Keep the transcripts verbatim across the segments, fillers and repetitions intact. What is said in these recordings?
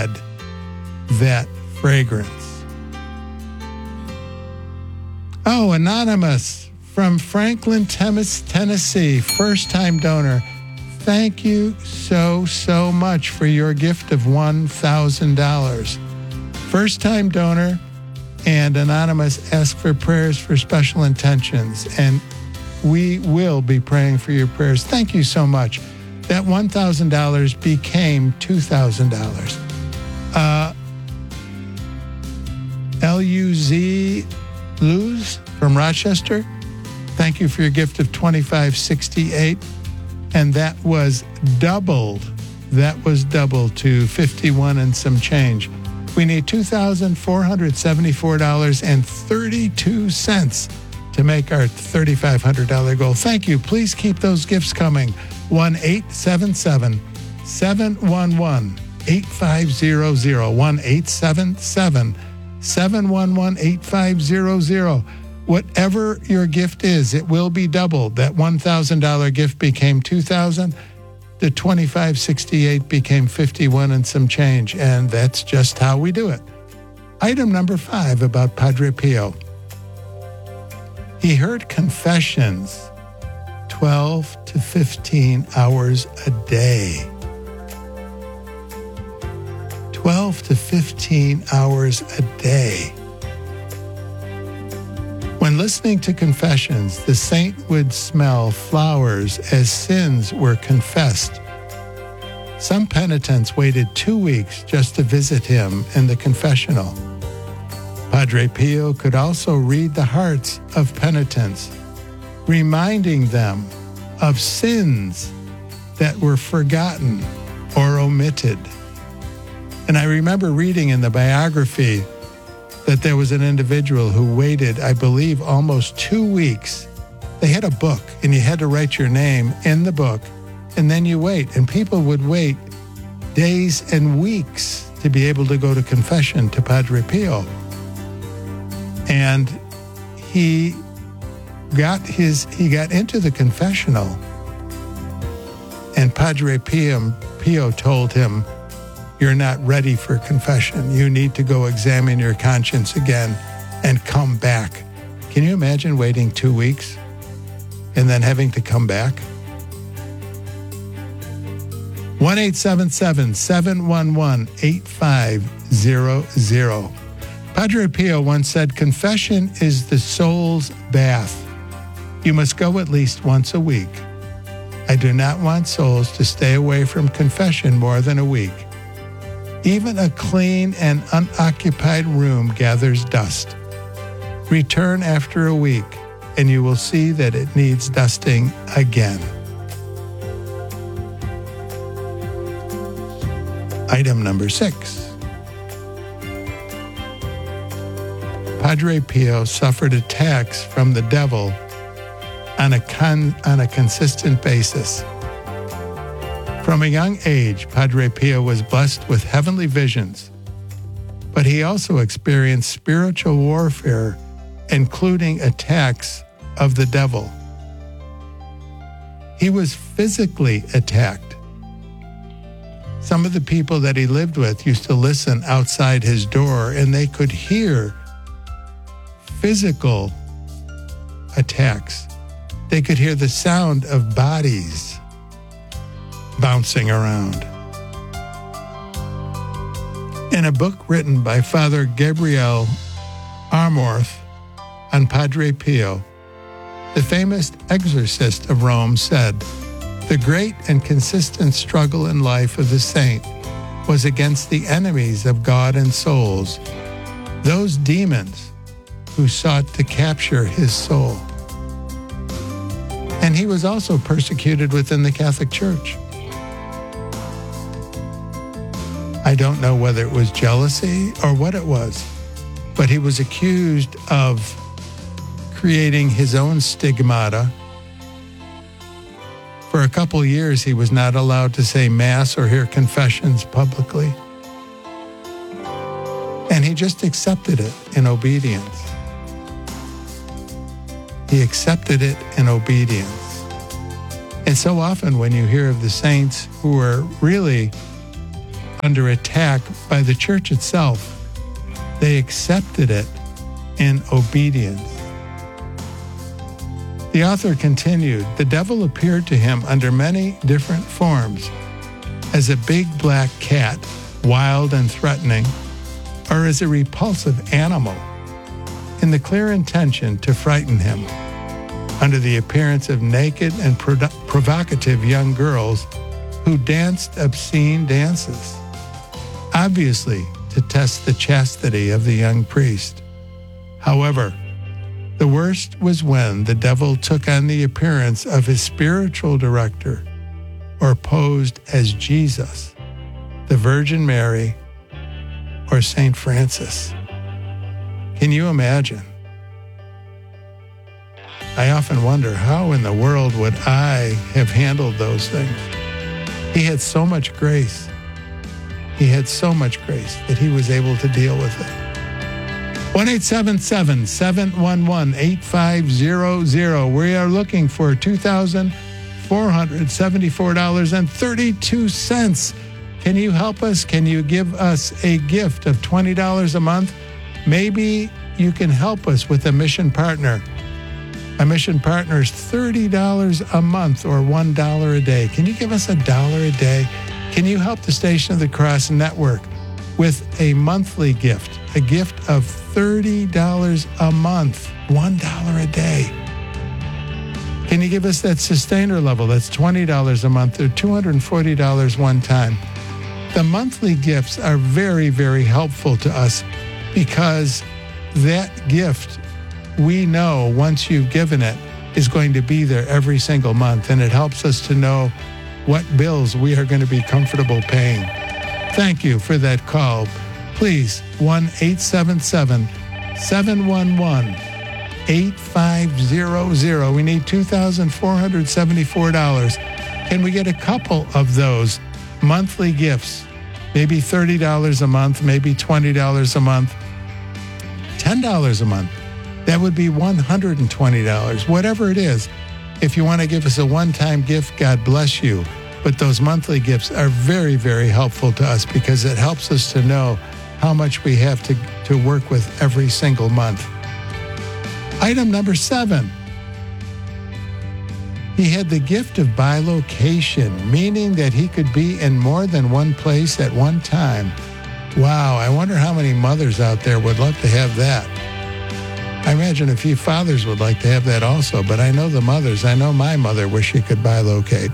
had that fragrance. Oh, Anonymous from Franklin, Tennessee, first-time donor. Thank you so, so much for your gift of one thousand dollars. First-time donor and Anonymous ask for prayers for special intentions, and we will be praying for your prayers. Thank you so much. That one thousand dollars became two thousand dollars. Uh, L U Z Luz from Rochester, thank you for your gift of twenty-five sixty-eight. And that was doubled. That was doubled to fifty-one and some change. We need two thousand four hundred seventy-four dollars and thirty-two cents to make our three thousand five hundred dollars goal. Thank you. Please keep those gifts coming. one eight seven seven, seven one one, eight five zero zero. one eight seven seven, seven one one, eight five zero zero. Whatever your gift is, it will be doubled. That one thousand dollars gift became two thousand dollars. The twenty-five sixty-eight became fifty-one and some change, and that's just how we do it. Item number five about Padre Pio. He heard confessions twelve to fifteen hours a day. twelve to fifteen hours a day. When listening to confessions, the saint would smell flowers as sins were confessed. Some penitents waited two weeks just to visit him in the confessional. Padre Pio could also read the hearts of penitents, reminding them of sins that were forgotten or omitted. And I remember reading in the biography that there was an individual who waited, I believe, almost two weeks. They had a book, and you had to write your name in the book, and then you wait. And people would wait days and weeks to be able to go to confession to Padre Pio. And he got his he got into the confessional, and Padre Pio, Pio told him, "You're not ready for confession. You need to go examine your conscience again and come back." Can you imagine waiting two weeks and then having to come back? one eight seven seven, seven one one, eight five zero zero. Padre Pio once said, "Confession is the soul's bath. You must go at least once a week. I do not want souls to stay away from confession more than a week. Even a clean and unoccupied room gathers dust. Return after a week, and you will see that it needs dusting again." Item number six. Padre Pio suffered attacks from the devil on a, con- on a consistent basis. From a young age, Padre Pio was blessed with heavenly visions, but he also experienced spiritual warfare, including attacks of the devil. He was physically attacked. Some of the people that he lived with used to listen outside his door, and they could hear physical attacks. They could hear the sound of bodies bouncing around. In a book written by Father Gabriel Amorth on Padre Pio, the famous exorcist of Rome said, "The great and consistent struggle in life of the saint was against the enemies of God and souls, those demons who sought to capture his soul." And he was also persecuted within the Catholic Church. I don't know whether it was jealousy or what it was, but he was accused of creating his own stigmata. For a couple years, he was not allowed to say Mass or hear confessions publicly. And he just accepted it in obedience. He accepted it in obedience. And so often when you hear of the saints who are really under attack by the church itself, they accepted it in obedience. The author continued, the devil appeared to him under many different forms, as a big black cat, wild and threatening, or as a repulsive animal, in the clear intention to frighten him, under the appearance of naked and pro- provocative young girls who danced obscene dances, obviously to test the chastity of the young priest. However, the worst was when the devil took on the appearance of his spiritual director, or posed as Jesus, the Virgin Mary, or Saint Francis. Can you imagine? I often wonder, how in the world would I have handled those things? He had so much grace. He had so much grace that he was able to deal with it. one eight seven seven, seven one one, eight five zero zero. We are looking for two thousand four hundred seventy-four dollars and thirty-two cents. Can you help us? Can you give us a gift of twenty dollars a month? Maybe you can help us with a mission partner. A mission partner is thirty dollars a month or one dollar a day. Can you give us a dollar a day? Can you help the Station of the Cross Network with a monthly gift, a gift of thirty dollars a month, one dollar a day? Can you give us that sustainer level? That's twenty dollars a month or two hundred forty dollars one time. The monthly gifts are very, very helpful to us because that gift, we know once you've given it, is going to be there every single month, and it helps us to know what bills we are going to be comfortable paying. Thank you for that call. Please, one eight seven seven, seven one one, eight five zero zero. We need two thousand four hundred seventy-four dollars. Can we get a couple of those monthly gifts? Maybe thirty dollars a month, maybe twenty dollars a month, ten dollars a month. That would be one hundred twenty dollars, whatever it is. If you want to give us a one-time gift, God bless you. But those monthly gifts are very, very helpful to us because it helps us to know how much we have to, to work with every single month. Item number seven. He had the gift of bilocation, meaning that he could be in more than one place at one time. Wow, I wonder how many mothers out there would love to have that. I imagine a few fathers would like to have that also, but I know the mothers. I know my mother wish she could bilocate.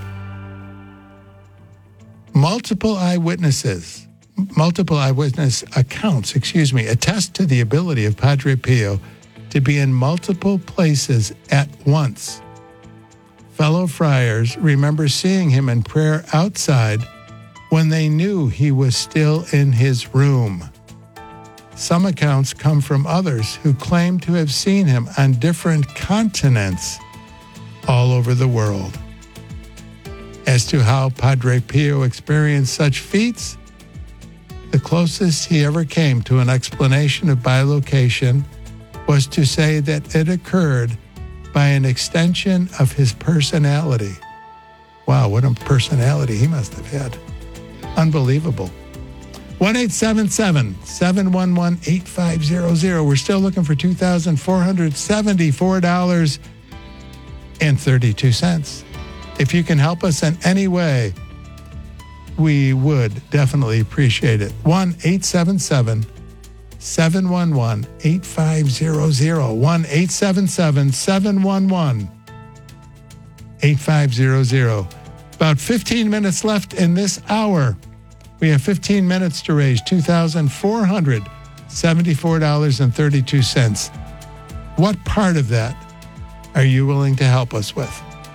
Multiple eyewitnesses, multiple eyewitness accounts, excuse me, attest to the ability of Padre Pio to be in multiple places at once. Fellow friars remember seeing him in prayer outside when they knew he was still in his room. Some accounts come from others who claim to have seen him on different continents all over the world. As to how Padre Pio experienced such feats, the closest he ever came to an explanation of bilocation was to say that it occurred by an extension of his personality. Wow, what a personality he must have had. Unbelievable. one eight seven seven, seven one one, eight five zero zero. We're still looking for two thousand four hundred seventy-four dollars and thirty-two cents. If you can help us in any way, we would definitely appreciate it. one eight seven seven, seven one one, eight five zero zero. one eight seven seven, seven one one, eight five zero zero. About fifteen minutes left in this hour. We have fifteen minutes to raise two thousand four hundred seventy-four dollars and thirty-two cents. What part of that are you willing to help us with?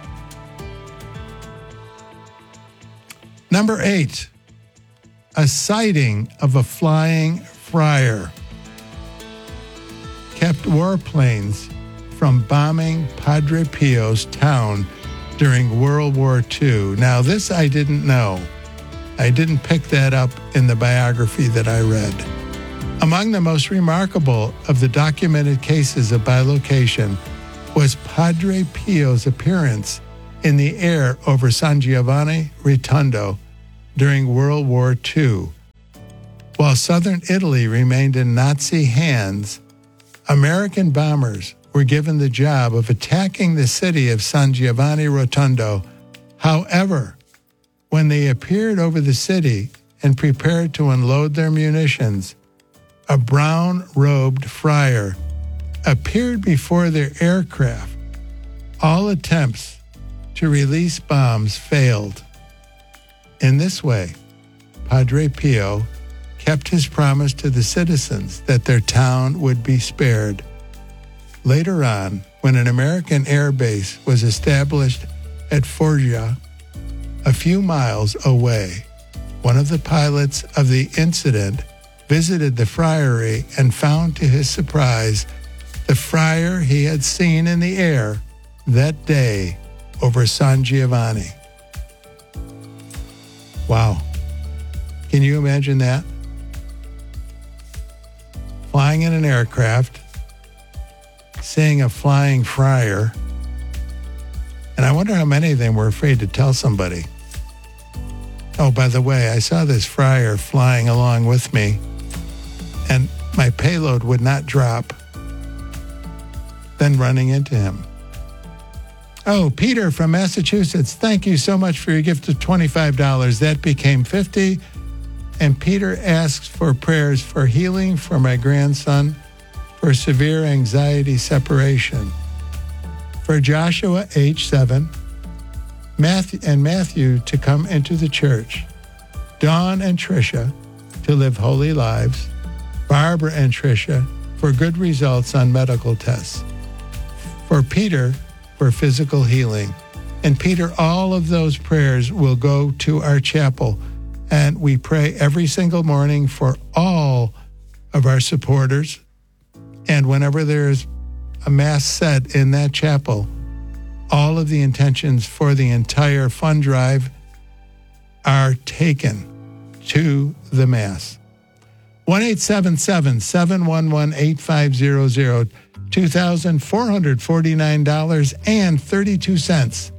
Number eight, a sighting of a flying friar kept warplanes from bombing Padre Pio's town during World War Two. Now, this I didn't know. I didn't pick that up in the biography that I read. Among the most remarkable of the documented cases of bilocation was Padre Pio's appearance in the air over San Giovanni Rotondo during World War Two While southern Italy remained in Nazi hands, American bombers were given the job of attacking the city of San Giovanni Rotondo. However, when they appeared over the city and prepared to unload their munitions, a brown-robed friar appeared before their aircraft. All attempts to release bombs failed. In this way, Padre Pio kept his promise to the citizens that their town would be spared. Later on, when an American air base was established at Foggia, a few miles away, one of the pilots of the incident visited the friary and found to his surprise the friar he had seen in the air that day over San Giovanni. Wow. Can you imagine that? Flying in an aircraft, seeing a flying friar, and I wonder how many of them were afraid to tell somebody. Oh, by the way, I saw this friar flying along with me, and my payload would not drop, then running into him. Oh, Peter from Massachusetts, thank you so much for your gift of twenty-five dollars. That became fifty dollars. And Peter asks for prayers for healing for my grandson, for severe anxiety separation, for Joshua, age seven, Matthew, and Matthew to come into the church, Dawn and Tricia to live holy lives, Barbara and Tricia for good results on medical tests, for Peter for physical healing. And Peter, all of those prayers will go to our chapel. And we pray every single morning for all of our supporters. And whenever there's a mass said in that chapel, all of the intentions for the entire fund drive are taken to the mass. one eight seven seven, seven one one, eight five zero zero, two thousand four hundred forty-nine dollars and thirty-two cents.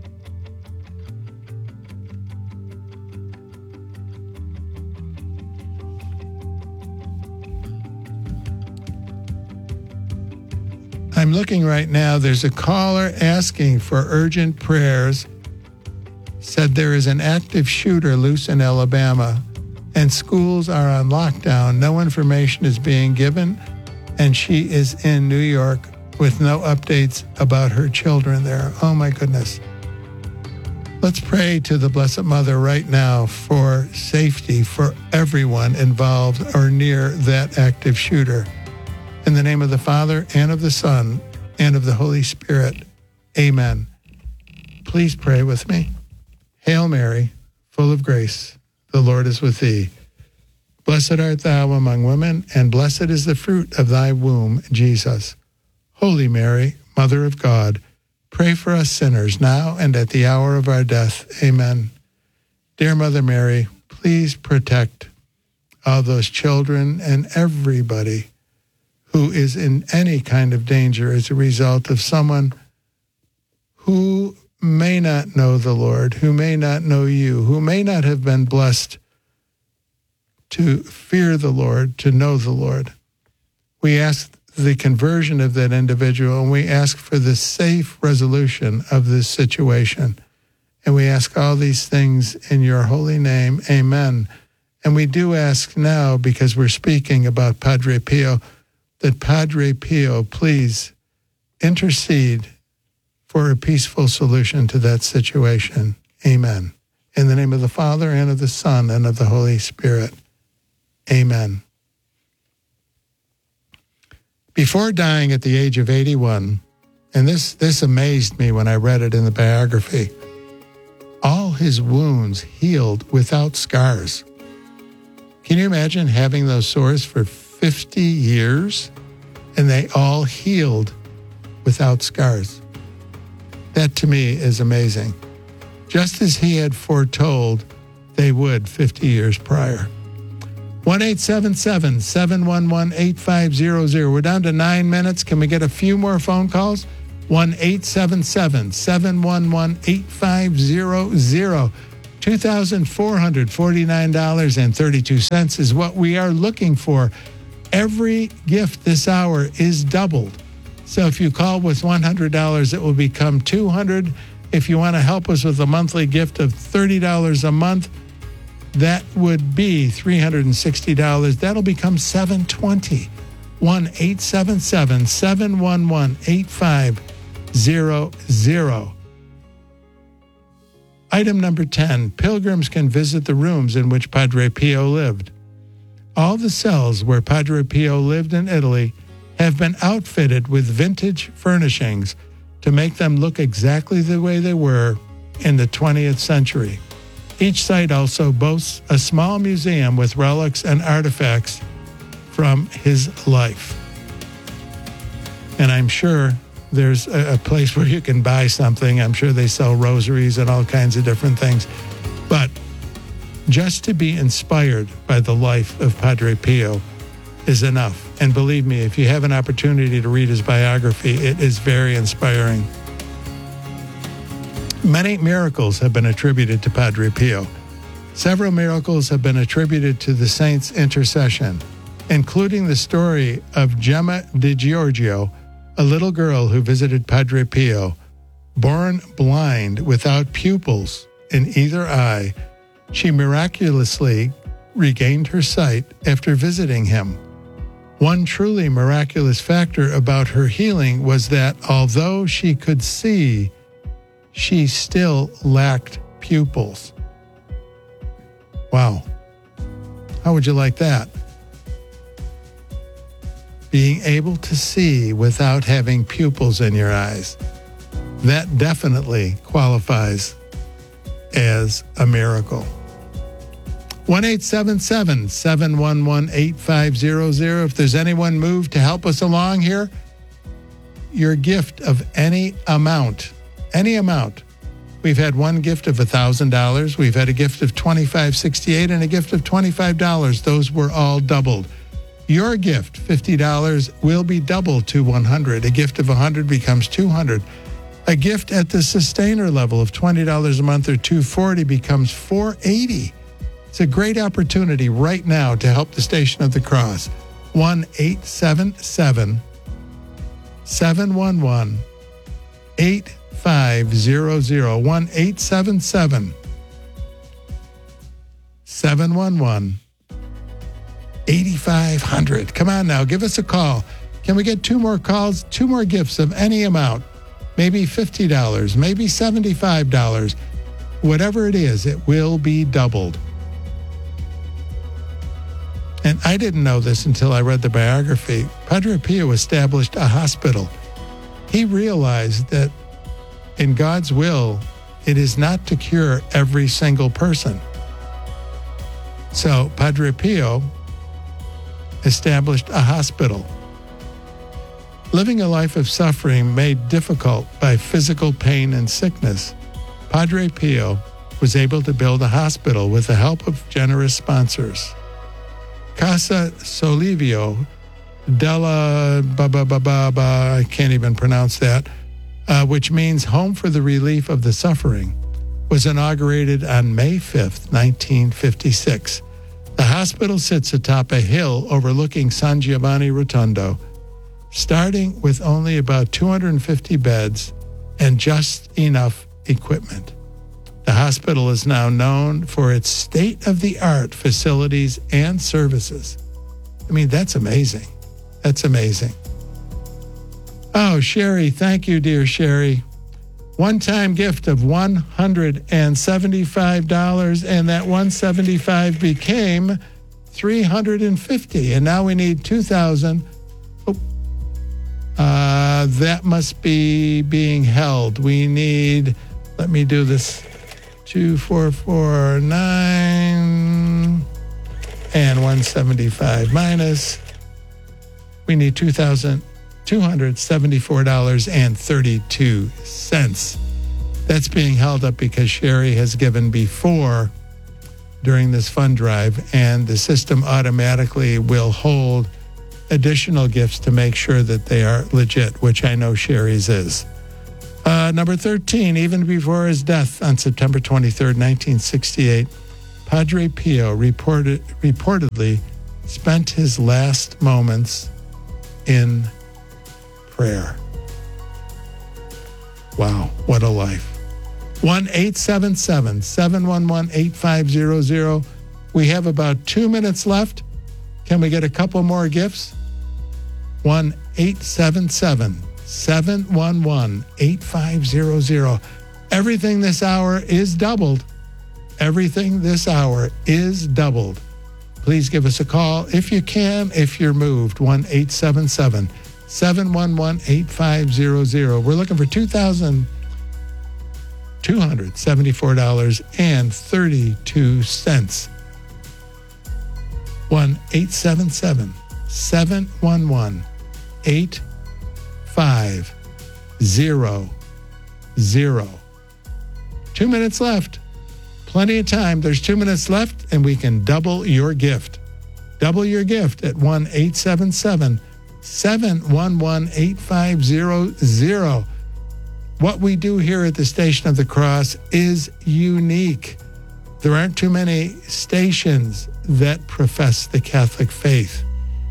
I'm looking right now. There's a caller asking for urgent prayers. Said there is an active shooter loose in Alabama and schools are on lockdown. No information is being given, and she is in New York with no updates about her children there. Oh my goodness. Let's pray to the Blessed Mother right now for safety for everyone involved or near that active shooter. In the name of the Father, and of the Son, and of the Holy Spirit. Amen. Please pray with me. Hail Mary, full of grace, the Lord is with thee. Blessed art thou among women, and blessed is the fruit of thy womb, Jesus. Holy Mary, Mother of God, pray for us sinners now and at the hour of our death. Amen. Dear Mother Mary, please protect all those children and everybody who is in any kind of danger as a result of someone who may not know the Lord, who may not know you, who may not have been blessed to fear the Lord, to know the Lord. We ask the conversion of that individual, and we ask for the safe resolution of this situation. And we ask all these things in your holy name. Amen. And we do ask now, because we're speaking about Padre Pio, that Padre Pio please intercede for a peaceful solution to that situation. Amen. In the name of the Father, and of the Son, and of the Holy Spirit. Amen. Before dying at the age of eighty-one, and this, this amazed me when I read it in the biography, all his wounds healed without scars. Can you imagine having those sores for fifty years, and they all healed without scars? That to me is amazing. Just as he had foretold they would fifty years prior. one eight seven seven, seven one one, eight five zero zero. We're down to nine minutes. Can we get a few more phone calls? one eight seven seven, seven one one, eight five zero zero. two thousand four hundred forty-nine dollars and thirty-two cents is what we are looking for. Every gift this hour is doubled. So if you call with one hundred dollars, it will become two hundred dollars. If you want to help us with a monthly gift of thirty dollars a month, that would be three hundred sixty dollars. That'll become seven hundred twenty dollars. one eight seven seven, seven one one, eight five zero zero. Item number ten, pilgrims can visit the rooms in which Padre Pio lived. All the cells where Padre Pio lived in Italy have been outfitted with vintage furnishings to make them look exactly the way they were in the twentieth century. Each site also boasts a small museum with relics and artifacts from his life. And I'm sure there's a, a place where you can buy something. I'm sure they sell rosaries and all kinds of different things. But just to be inspired by the life of Padre Pio is enough. And believe me, if you have an opportunity to read his biography, it is very inspiring. Many miracles have been attributed to Padre Pio. Several miracles have been attributed to the saint's intercession, including the story of Gemma Di Giorgio, a little girl who visited Padre Pio, born blind without pupils in either eye. She miraculously regained her sight after visiting him. One truly miraculous factor about her healing was that although she could see, she still lacked pupils. Wow. How would you like that? Being able to see without having pupils in your eyes. That definitely qualifies as a miracle. one eight seven seven, seven one one, eight five zero zero. If there's anyone moved to help us along here, your gift of any amount, any amount. We've had one gift of one thousand dollars. We've had a gift of twenty-five sixty-eight and a gift of twenty-five dollars. Those were all doubled. Your gift, fifty dollars, will be doubled to one hundred dollars. A gift of one hundred dollars becomes two hundred dollars. A gift at the sustainer level of twenty dollars a month or two hundred forty dollars becomes four hundred eighty dollars. It's a great opportunity right now to help the Station of the Cross. one eight seven seven, seven one one, eight five zero zero. one eight seven seven, seven one one, eight five zero zero. Come on now, give us a call. Can we get two more calls? Two more gifts of any amount. Maybe fifty dollars, maybe seventy-five dollars. Whatever it is, it will be doubled. And I didn't know this until I read the biography. Padre Pio established a hospital. He realized that in God's will, it is not to cure every single person. So Padre Pio established a hospital. Living a life of suffering made difficult by physical pain and sickness, Padre Pio was able to build a hospital with the help of generous sponsors. Casa Solivio della ba ba ba ba ba, I can't even pronounce that, uh, which means Home for the Relief of the Suffering, was inaugurated on May fifth, nineteen fifty-six. The hospital sits atop a hill overlooking San Giovanni Rotondo, starting with only about two hundred fifty beds and just enough equipment. The hospital is now known for its state-of-the-art facilities and services. I mean, that's amazing. That's amazing. Oh, Sherry, thank you, dear Sherry. One-time gift of one hundred seventy-five dollars, and that one hundred seventy-five dollars became three hundred fifty dollars, and now we need two thousand dollars. Oh, uh, that must be being held. We need, let me do this, two, four, four, nine, and one hundred seventy-five minus. We need two thousand two hundred seventy-four dollars and thirty-two cents. That's being held up because Sherry has given before during this fund drive, and the system automatically will hold additional gifts to make sure that they are legit, which I know Sherry's is. Uh, number thirteen, even before his death on September twenty-third, nineteen sixty-eight, Padre Pio reported, reportedly spent his last moments in prayer. Wow, what a life. one eight seven seven, seven one one, eight five zero zero. We have about two minutes left. Can we get a couple more gifts? one eight seven seven, seven one one, eight five zero zero. Everything this hour is doubled. Everything this hour is doubled. Please give us a call if you can, if you're moved. one eight seven seven, seven one one, eight five zero zero. We're looking for two thousand two hundred seventy-four dollars and thirty-two cents. one eight seven seven, seven one one, eight five zero zero. Two minutes left. Plenty of time. There's two minutes left, and we can double your gift. Double your gift at one eight seven seven, seven one one, eight five zero zero. What we do here at the Station of the Cross is unique. There aren't too many stations that profess the Catholic faith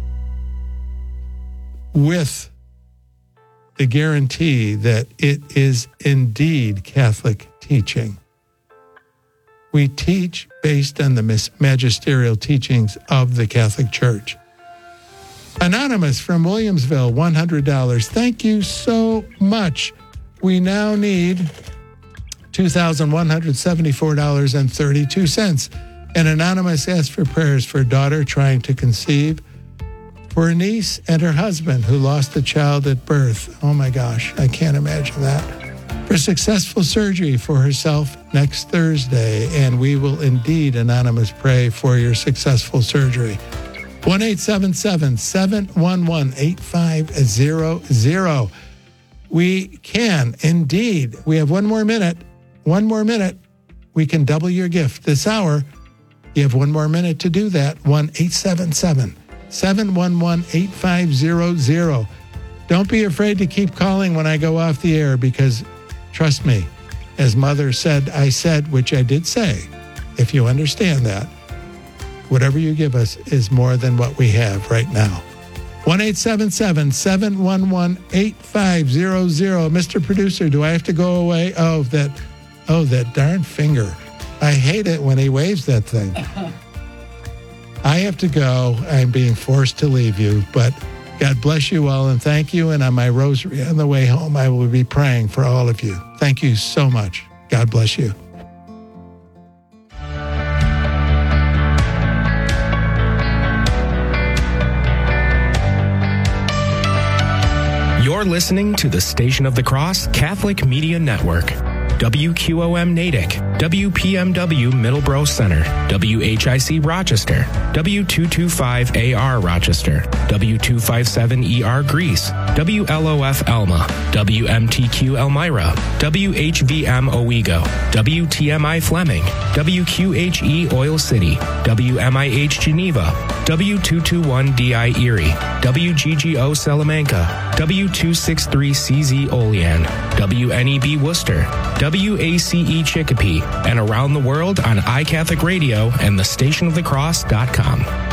with the guarantee that it is indeed Catholic teaching. We teach based on the magisterial teachings of the Catholic Church. Anonymous from Williamsville, one hundred dollars. Thank you so much. We now need two thousand one hundred seventy-four dollars and thirty-two cents. An anonymous asked for prayers for a daughter trying to conceive, for a niece and her husband who lost a child at birth. Oh my gosh, I can't imagine that. For successful surgery for herself next Thursday, and we will indeed, anonymous, pray for your successful surgery. one eight seven seven, seven one one, eight five zero zero. We can indeed. We have one more minute. One more minute. We can double your gift this hour. You have one more minute to do that. one eight seven seven, seven one one, eight five zero zero. Don't be afraid to keep calling when I go off the air, because trust me, as Mother said, I said, which I did say, if you understand that, whatever you give us is more than what we have right now. one eight seven seven, seven one one, eight five zero zero. Mister Producer, do I have to go away? Oh, that, oh, that darn finger. I hate it when he waves that thing. I have to go. I'm being forced to leave you, but God bless you all and thank you. And on my rosary on the way home, I will be praying for all of you. Thank you so much. God bless you. You're listening to the Station of the Cross Catholic Media Network. W Q O M Natick, W P M W Middleborough Center, W H I C Rochester, W two twenty-five A R Rochester, W two fifty-seven E R Greece, W L O F Elma, W M T Q Elmira, W H V M Owego, W T M I Fleming, W Q H E Oil City, W M I H Geneva, W two twenty-one D I Erie, W G G O Salamanca, W two sixty-three C Z Olean, W N E B Worcester, W A C E Chicopee, and around the world on iCatholic Radio and the station of the cross dot com.